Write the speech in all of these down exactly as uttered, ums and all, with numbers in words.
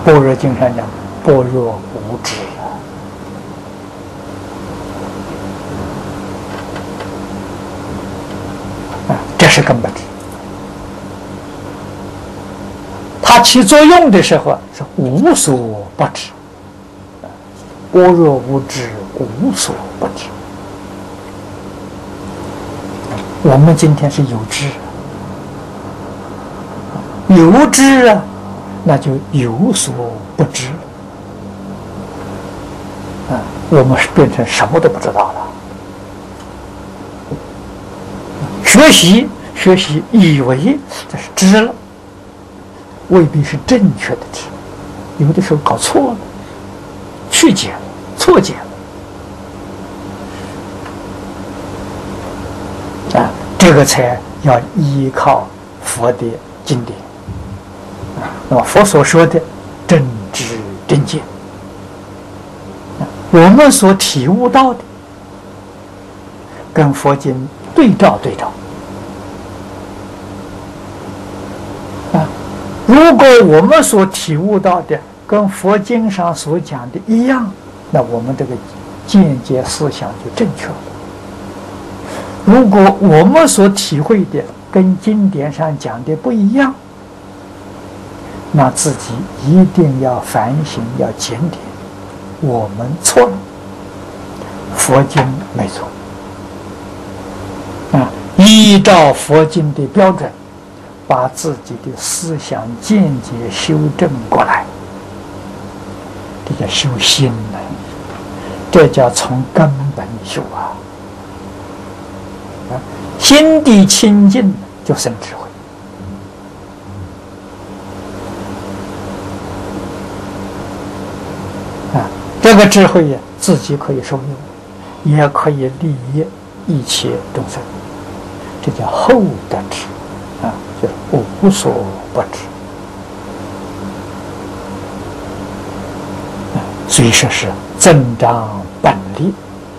般若经上讲，般若无知啊，这是根本智。它起作用的时候啊，是无所不知。般若无知，无所不知。我们今天是有知，有知啊，那就有所不知啊，我们是变成什么都不知道了。学习学习，以为这是知了，未必是正确的知，有的时候搞错了，曲解了，错解了啊，这个才要依靠佛的经典啊。那么佛所说的正知正见，我们所体悟到的，跟佛经对照对照啊。如果我们所体悟到的跟佛经上所讲的一样，那我们这个见解思想就正确了。如果我们所体会的跟经典上讲的不一样，那自己一定要反省，要检点，我们错了，佛经没错啊，依照佛经的标准，把自己的思想见解修正过来，这叫修心呢，这叫从根本修啊。啊，心地清净就生智慧啊，这个智慧呀，自己可以受用，也可以利益一切众生，这叫厚德智啊，就是无所不知啊，所以说是增长本力。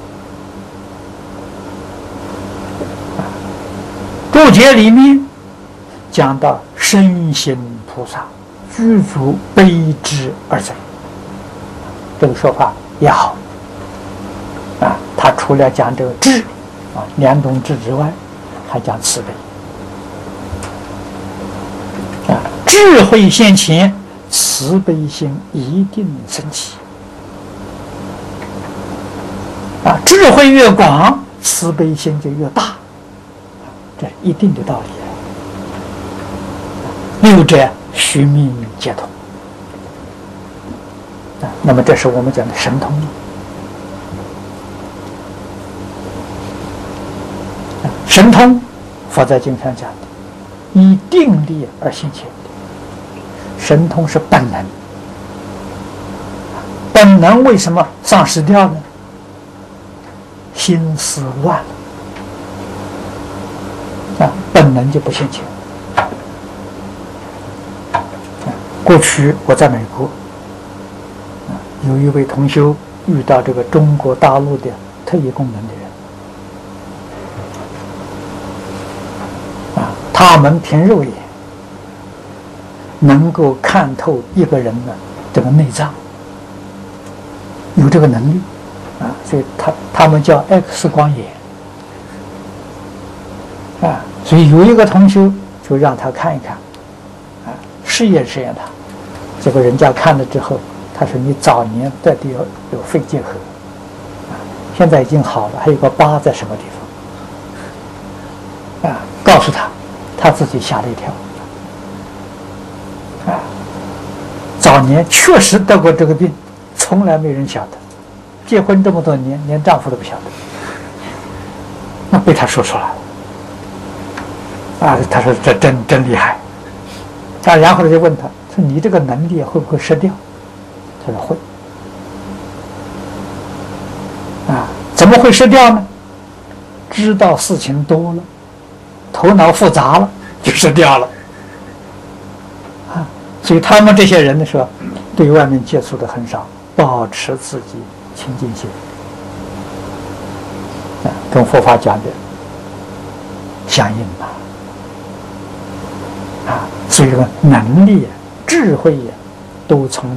注解里面讲到身心菩萨具足悲智二罪，这个说法也好啊。他除了讲这个智啊两种智之外，还讲慈悲啊。智慧现前，慈悲心一定升起啊。智慧越广，慈悲心就越大。这是一定的道理。六者须命皆通啊，那么这是我们讲的神通啊。神通，佛在经上讲的，以定力而现前的。神通是本能，本能为什么丧失掉呢？心思乱了。啊，本能就不现前。啊，过去我在美国，啊，有一位同修遇到这个中国大陆的特异功能的人，啊，他们凭肉眼能够看透一个人的这个内脏，有这个能力，啊，所以他他们叫 X 光眼。啊，所以有一个同修就让他看一看，啊，试验试验他。结果人家看了之后，他说：“你早年得的有有肺结核，啊，现在已经好了，还有个疤在什么地方？”啊，告诉他，他自己吓了一跳。啊，早年确实得过这个病，从来没人晓得，结婚这么多年，连丈夫都不晓得，那被他说出来了。啊，他说这真真厉害，啊，然后就问他说：“你这个能力会不会失掉？”他说会。啊，怎么会失掉呢？知道事情多了，头脑复杂了，就失掉了。啊，所以他们这些人的时候，对外面接触的很少，保持自己清净心。啊，跟佛法讲的相应吧。啊，所以这个能力、智慧呀，都从